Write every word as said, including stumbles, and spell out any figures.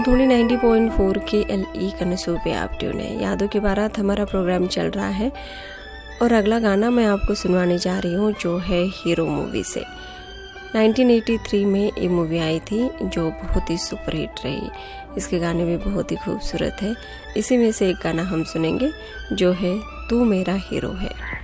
Dhoni ninety point four के L E कनसू पे आप ट्यून है। यादों के बारात हमारा प्रोग्राम चल रहा है और अगला गाना मैं आपको सुनवाने जा रही हूँ जो है हीरो मूवी से। नाइंटीन एटी थ्री में ये मूवी आई थी जो बहुत ही सुपरहिट रही। इसके गाने भी बहुत ही खूबसूरत है। इसी में से एक गाना हम सुनेंगे जो है तू मेरा हीरो है।